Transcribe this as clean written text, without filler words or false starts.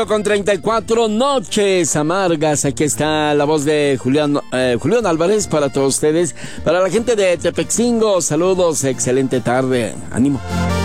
Con 34 noches amargas, aquí está la voz de Julián Álvarez para todos ustedes, para la gente de Tepexingo, saludos, excelente tarde, ánimo.